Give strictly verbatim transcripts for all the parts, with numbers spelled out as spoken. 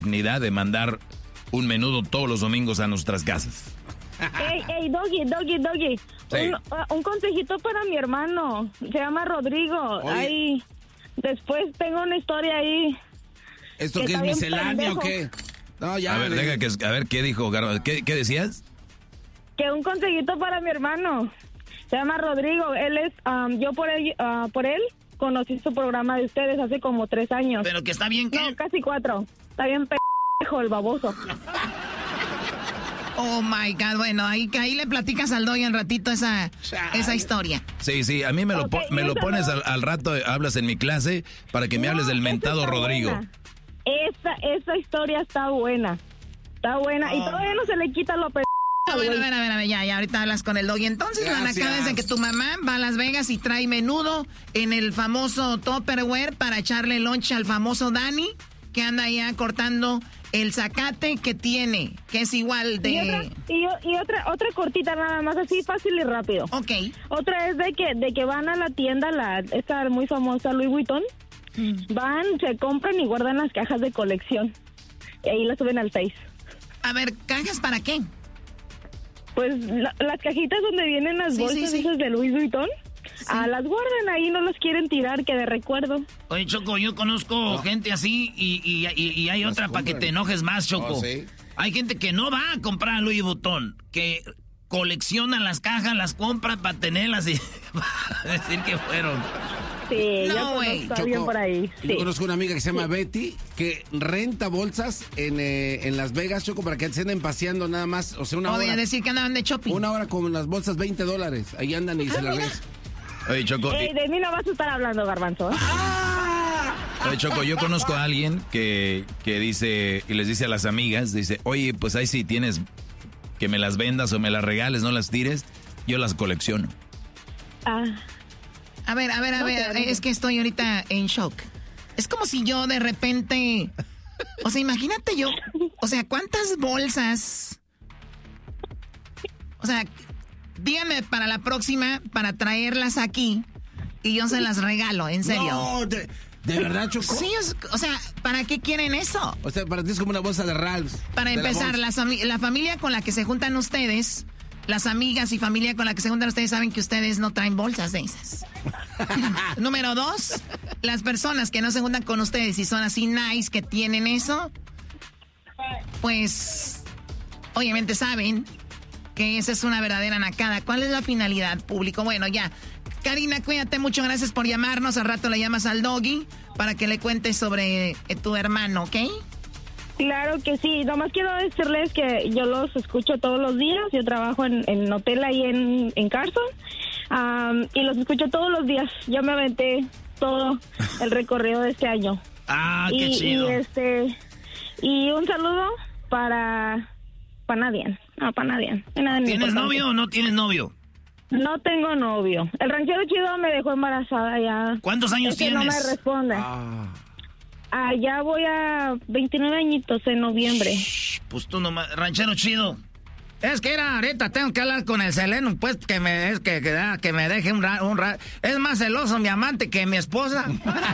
dignidad de mandar un menudo todos los domingos a nuestras casas. Ey, ey, Doggy, Doggy, Doggy. Sí. Un, uh, un consejito para mi hermano. Se llama Rodrigo. Oye. Ahí, después tengo una historia ahí. ¿Esto que qué es está bien misceláneo o pendejo. qué? No, ya. A ver, de- deja que, a ver, ¿qué dijo Garbanzo? ¿Qué, qué decías? Que un consejito para mi hermano. Se llama Rodrigo. Él es, um, yo por él, uh, por él conocí su programa de ustedes hace como tres años. Pero que está bien que... No, casi cuatro. Está bien pendejo el baboso. Oh my God, bueno, ahí, ahí le platicas al Doggy al ratito esa, esa historia. Sí, sí, a mí me lo, Ok, po- me y lo esa pones no- al, al rato, eh, hablas en mi clase para que me No, hables del esa mentado está Rodrigo. buena. Esa, esa historia está buena. Está buena. Y todavía no se le quita lo pendejo. Ah, bueno, a ver, a ver, a ver, ya, ya, ahorita hablas con el Doggy. Entonces, van Gracias. acá desde que tu mamá va a Las Vegas y trae menudo en el famoso Tupperware para echarle lunch al famoso Dani, que anda allá cortando el zacate que tiene, que es igual Y otra, de... y, o- y otra, otra cortita nada más, así fácil y rápido. Ok. Otra es de que, de que van a la tienda, la esta muy famosa Louis Vuitton, van, se compran y guardan las cajas de colección. Y ahí las suben al Face. A ver, ¿cajas para qué? Pues la- las cajitas donde vienen las Sí, bolsas sí, sí. esas de Louis Vuitton, ah, las guardan ahí, no las quieren tirar, que de recuerdo. Oye, Choco, yo conozco gente así y, y, y, y hay Las otra para que compran. te enojes más, Choco. Oh, ¿sí? Hay gente que no va a comprar Louis Vuitton, que colecciona las cajas, las compra para tenerlas y para decir que fueron. Sí, No, yo güey. conozco a alguien Choco, por ahí. Yo Sí. conozco una amiga que se llama Betty que renta bolsas en, eh, en Las Vegas, Choco, para que se anden paseando nada más. O sea, una No voy a hora. decir que andaban de shopping. Una hora con las bolsas, veinte dólares. Ahí andan y se las regresan. Oye, Choco, Ey, de mí no vas a estar hablando, Garbanzo. ¿eh? oye, Choco, yo conozco a alguien que, que dice, y les dice a las amigas, dice, oye, pues ahí si tienes que me las vendas o me las regales, no las tires, yo las colecciono. Ah, A ver, a ver, a No, ver, claro. es que estoy ahorita en shock. Es como si yo de repente... O sea, imagínate yo... O sea, ¿cuántas bolsas? O sea, dígame para la próxima, para traerlas aquí, y yo se las regalo, en serio. No, de, de verdad, Choco. Sí, es- o sea, ¿para qué quieren eso? O sea, para ti es como una bolsa de Ralphs. Para de la empezar, bolsa. la, la familia con la que se juntan ustedes, las amigas y familia con la que se juntan ustedes saben que ustedes no traen bolsas de esas. Número dos, las personas que no se juntan con ustedes y son así nice, que tienen eso, pues obviamente saben que esa es una verdadera nacada. ¿Cuál es la finalidad, público? Bueno, ya. Karina, cuídate mucho, gracias por llamarnos. Al rato le llamas al Doggy para que le cuentes sobre eh, tu hermano, ¿ok? claro que sí. Nomás quiero decirles que yo los escucho todos los días. Yo trabajo en, en hotel ahí en, en Carson. Um, y los escucho todos los días. Yo me aventé todo el recorrido de este año. Ah, qué y, chido. Y, este, y un saludo para Panadian. No, Panadian. ¿Tienes novio o no tienes novio? No tengo novio. El ranchero chido me dejó embarazada ya. ¿Cuántos años Es que tienes? no me responde. Ah. Ah, ya voy a veintinueve añitos en noviembre. Pues tú nomás, ranchero chido. Es que era ahorita tengo que hablar con el Seleno, pues que me es que, que, ah, que me deje un rato, un ra- es más celoso mi amante que mi esposa.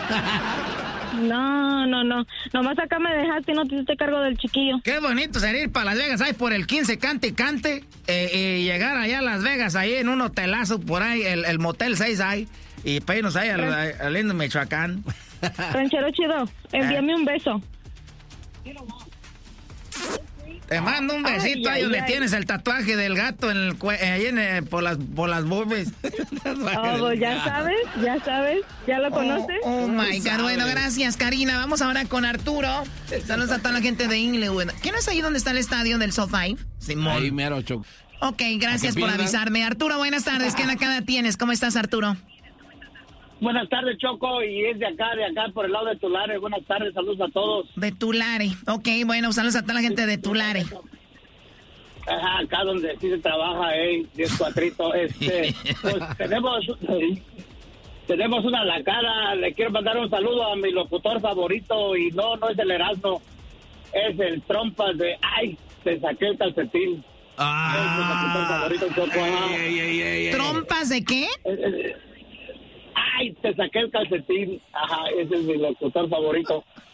No, no, no. Nomás acá me dejaste y no te hiciste cargo del chiquillo. Qué bonito sería ir para Las Vegas, ahí por el quince, cante y cante, eh, y llegar allá a Las Vegas, ahí en un hotelazo por ahí, el, el Motel seis ahí, y para irnos ahí al, al lindo Michoacán. Ranchero chido, envíame un beso. Te mando un besito Ay, ahí ay, donde ay. tienes el tatuaje del gato en el cue- ahí en el- por las por las boobies. Oh, ya sabes, ya sabes, ya lo conoces. Oh, oh my God. Bueno, gracias, Karina. Vamos ahora con Arturo. Saludos a toda la gente de Inglewood. ¿Qué no es ahí donde está el estadio del SoFi? Simón. Ahí mero, Choco. Ok, gracias ¿A que por pierdan? avisarme. Arturo, buenas tardes. ¿Qué nacada tienes? ¿Cómo estás, Arturo? Buenas tardes, Choco, y es de acá, de acá, por el lado de Tulare. Buenas tardes, saludos a todos. De Tulare. Ok, bueno, saludos a toda la gente de Tulare. Ajá, acá donde sí se trabaja, eh, diez cuatrito. Este, pues tenemos, tenemos una la cara. Le quiero mandar un saludo a mi locutor favorito, y no, no es el Erasmo, es el Trompas de, ay, te saqué el calcetín. Es mi locutor favorito, Choco, ajá. Ey, ey, ey, ey. ¿Trompas de qué? Eh, eh, Ay, te saqué el calcetín. Ajá, ese es mi locutor favorito.